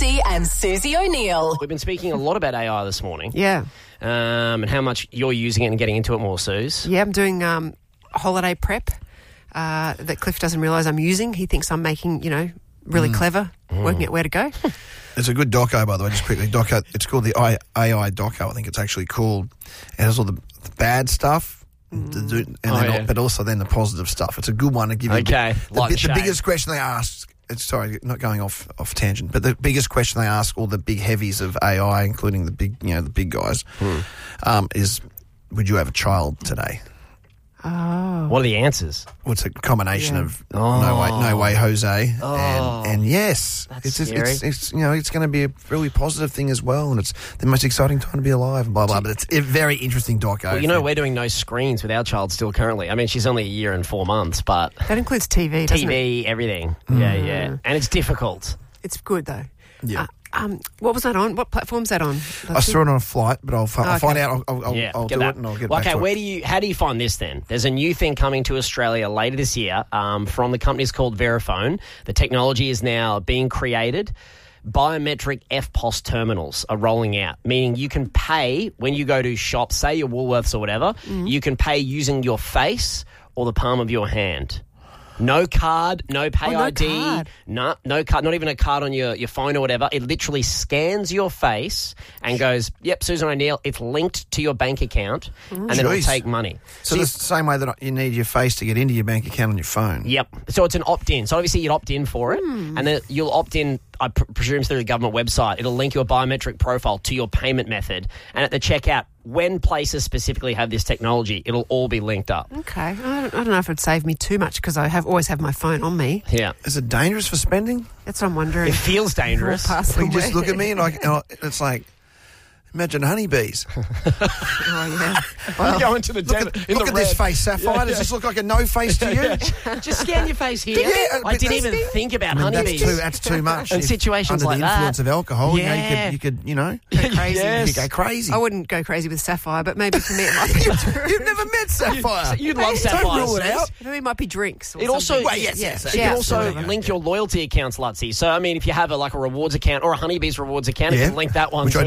Lutzi and Susie O'Neill. We've been speaking a lot about AI this morning. Yeah. And how much you're using it and getting into it more, Suze. Yeah, I'm doing holiday prep that Cliff doesn't realise I'm using. He thinks I'm making, really clever, working out where to go. It's a good doco, by the way, just quickly. Doco, it's called the AI doco, I think it's actually called. It has all the bad stuff, but also then the positive stuff. It's a good one to give you. Okay, the biggest question they ask, sorry, not going off tangent, but the biggest question they ask all the big heavies of AI, including the big guys, is, would you have a child today? Oh. What are the answers? Well, it's a combination of no way, Jose, and yes. That's it's scary. It's going to be a really positive thing as well, and it's the most exciting time to be alive, and blah blah. But it's a very interesting doco. Well, we're doing no screens with our child still currently. I mean, she's only a year and 4 months, but That includes TV, doesn't it? TV, everything. Yeah, and it's difficult. It's good, though. Yeah. What was that on? What platform's that on? I saw it on a flight, but I'll find out. I'll do that. it and I'll get back to it. Okay, how do you find this then? There's a new thing coming to Australia later this year from the company's called Verifone. The technology is now being created. Biometric FPOS terminals are rolling out, meaning you can pay when you go to shops, say your Woolworths or whatever, you can pay using your face or the palm of your hand. No card, no pay ID, card. no card, not even a card on your phone or whatever. It literally scans your face and goes, yep, Susan O'Neill, it's linked to your bank account, and then it'll take money. So it's the same way that you need your face to get into your bank account on your phone. Yep. So it's an opt-in. So obviously you'd opt in for it, and then you'll opt in, I presume, through the government website. It'll link your biometric profile to your payment method. And at the checkout, when places specifically have this technology, it'll all be linked up. Okay. I don't know if it'd save me too much because I always have my phone on me. Yeah. Is it dangerous for spending? That's what I'm wondering. It feels dangerous. You just look at me and it's like, imagine honeybees. Oh, yeah. Well, going to the Look at this face, Sapphire. Does this look like a no face to you? Just scan your face here. Yeah, I didn't even think about honeybees. That's too much. And situations under like the influence that. of alcohol, Yeah. you could Go crazy. Yes. you go crazy. I wouldn't go crazy with Sapphire, but maybe for me it might be true. You've never met Sapphire. You'd love Sapphire. Don't rule it out. For me it might be drinks. Or It also, something. Well, yes. it Yeah, can also absolutely. link your loyalty accounts, Lutzi. So, I mean, if you have a rewards account or a Honeybees rewards account, it Yeah. can link that one Which too.